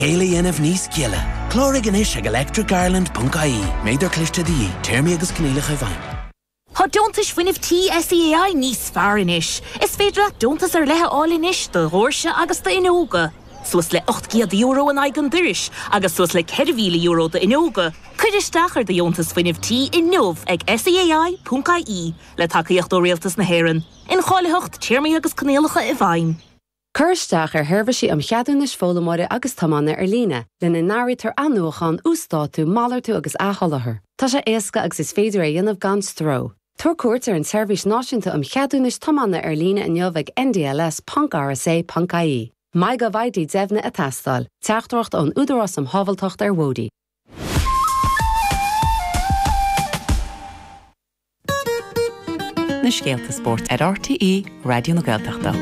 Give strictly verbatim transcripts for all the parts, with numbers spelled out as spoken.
Éalaíanamh níos gialla. Clórig inis ag electric ireland dot I E. Méidir cliste di, termi agus cnílecha bhain. Tá dontas fuinnimh T S E A I níos fearr inis. Is féidir ach dontas ar lethe áil inis do Rórse agus do Inóga. Suas le ocht giad euro an aigen duris, agus suas le ceirmhíle euro do Inóga. Cuidir stachar de dontas fuinnimh T in nómh ag S E A I dot I E le takeíocht ó réaltas na hÉireann. In cháilehocht tíirmí agus cnéalacha i bhain. Cursteach ar herbhaisi am cheadún is fólamóide agus tamanna ar lína, lena náiritar anúchan ústátú málartú agus áhallathair. Tá sé éasca agus is féidir a dhéanamh gan stró. Tuair cuairt ar an seirbhís náisiúnta am cheadún is tamanna ar lína in neamh ag N D L S dot R S A dot I E. Mai go bhaidí deimhna a teastáil, teachtacht an údarás am hábhaltocht ar Wódí. Na Scéalta Sport ar R T E, Radio na Gaeltachta.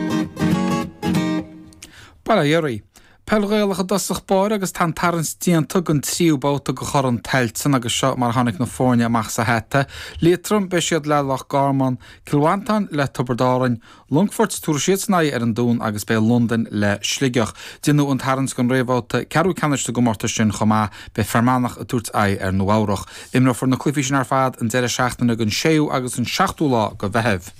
Bala Yuri, Pelghailach dasach báir agus tan tarans díanta an tríú báta go chor an teltsan agus seo mar tháinig na fórne amach sa heta, létrum be siad le lech Garman, Kilwantan le Tuberdárain, Longford túrisiadsnaí ar an dún agus be London le Sligeach. Dinú an tarans gon réhváta cearú caniste go morta sin chomá be fermánach a túirt ai ar nuárach. Imra for na clufisin ar fad an deire seachtainna gon séú agus an seachtú lá go bheitheamh.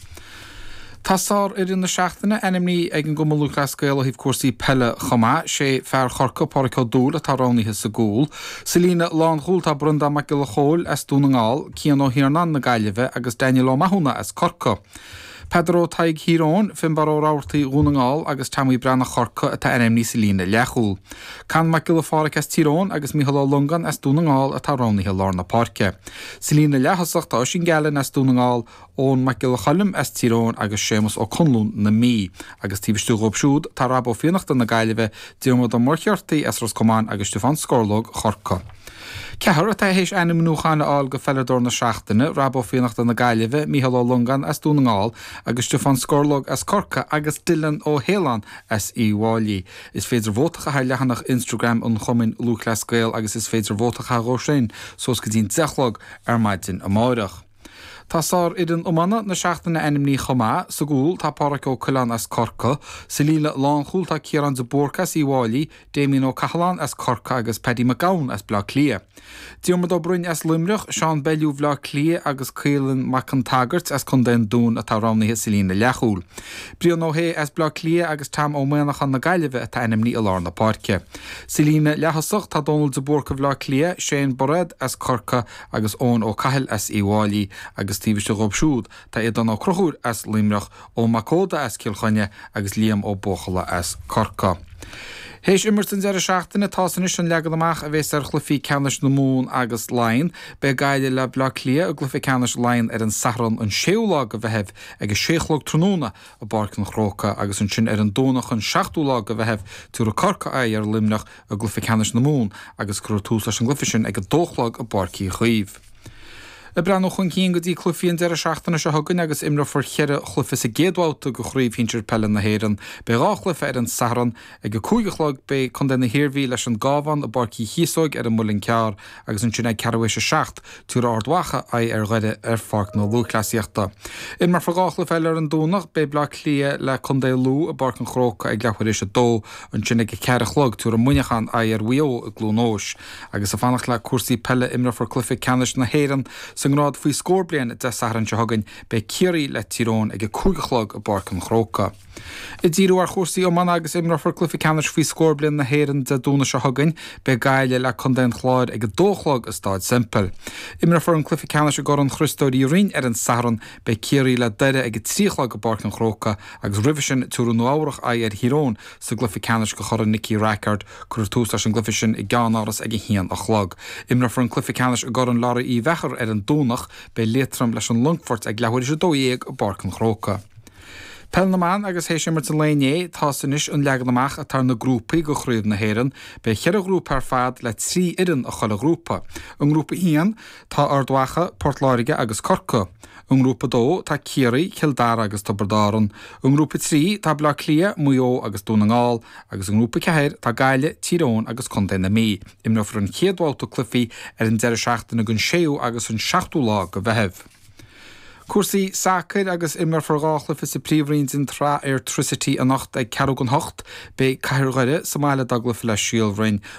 Tasar ar in na seachtainna enimní ag an go Lucas Gael híh cuasaí pelle chomá sé fear chorca poricá dúil a tarránithe sa gúil. Selína lán chúlta brunda mac gil chóil as dúnaáil, cían ó hiarnan na gaiileh agus Daniel ó mahúna as corca. Pedro Taig Hirón, Fimbar ó ráirtaí rúnaáil agus tamí brena chorca atá enimní Selína lechúil. Can mac gil fáric as Tirón agus Michael Lungan as dúnaáil a tarránithe lár na parce. Selína lechasach tá sin gealan as dúnaáil ón mac gil chalim as Tirón agus Seamus ó Conlún na mí, agus tíbistú gobsúd tá rab ó fianachta na gaiileh diomad an morcheartaí as Roscommán agus Stefan Scorlog chorca. Cehar atá hééis ennim núchána áil go fellador na seachtainna, rab ó fianachta na gaiileh Michael ó Lungan as dúnaáil agus Stefan Scorlog as corca agus Dylan ó Hélan as Iwáilí. Is féidir bhótacha ha lechanach Instagram an chomin Lucas Gael agus is féidir bhótacha rósin, sós go dtín dechlog ar maidin a máireach. Tasar idan umana na seachtainna enimní chomá, sa gúil tá paracó Cuileán as corca, Selína lán chúlta Ciaran de Borcas Iwáilí, Damien ó Cahalán as corca agus Paddy McGowan as blá clia. Diomad ó Brún as Limrich, Sean Bellew blá clia agus Caolan McIntaggart as chun dún a tarránithe Selína lechúil. Brian ó Hay as blá clia agus Tam ó Méanachan na gaiileh atá enimní a lár na parce. Selína lechasach tá Donald de Borca blá clia, Shane Borred as corca agus Ón ó Cahal as Iwáilí agus tíbiste gobsúd tá iad an ó Crochúr as Limrich ó Macóda as Kilchonne agus Liam ó Bochala as corca. Héis immertin ar a seachtainna tásanis an legad amach a bhés ar chlufií ceannis na mún agus Lain, be gaile le blá clia a glufi ceannis Lain ar an saran an séúlá go bheitheh agus séchlog tróna a barcan chróca agus an sin ar an dónach an seachtúlá go bheitheh túr a corca é ar Limrich a glufi ceannis na mún agus crútús leis an glufi sin ag a dóchlag a barcí chuomh. Le brenn chun cín go dtí clufiíon deire seachtainna se thugann agus imra for cheire chlufa sa géadháta go chríomh hintir pelle na héireann, be ráchlufa ar an saran ag go cúigechlog be chun den na hirirhí leis an gábhan a barcí híosóig ar an mullin cear agus an sin ag cearhhéise seacht túr ardhacha é ar ghaide ar farc nó lúclasíochta. In mar forgáchlufa ar an dúnach be blá clia le chundé lú a barcan chróca ag lehuiéis dó an sin ag cearachlog túr a muinechan é ar bhuio a glúnóis agus a fannach le cuasaí pelle imra for clufa ceannis na héireann san grád faoi scór de saharan se hagann be ciarí le Tirón ag a cúigechlog a barcan chróca. I ddíú ar chósaí ó man agus imra for clufi ceannis faoi scór blian na héireann de dúna se hagann be gaile le chundén chláir ag a dóchlog a stáid simpel. Imra for an clufi ceannis a ggur an chruistóirí rin ar an saharan be ciarí le deire ag a tríchlog a barcan chróca agus rivisin túr an nuárach é ar Hirón sa glufi ceannis go chor an Nicky Rackard chur tús leis an glufisin i gán áras ag a hían a chlog. Imra for an clufi ceannis a ggur an lára í bhechar ar an dúnach be létram leis an Longford ag lehuiir sé dóéag a barcan chróca. Pelnaán agus hééis mar an léné tásanis an legan amach a tar na grúpaí go chríomh na héireann be cheire grúp ar fad le trí ian a chola grúpa. An grúpa íon tá ardhacha Portláirige agus Corca. An grúpa dó tá Ciarí, Kildare agus Tuberdáran. An grúpa trí tá blá clia, Muo agus Dúnaáil agus an grúpa ceir tá gaile Tirón agus Conde na mí. Imna for an chéadháilta clufií ar an deire seachtainna gon séú agus an seachtú lá go bheitheh. Cuasaí sacr agus imar forgáchla fi sa príomhrín in tra ar tricity a nacht ag cearú an hocht be cairghire sa máile dagla fi le síolrain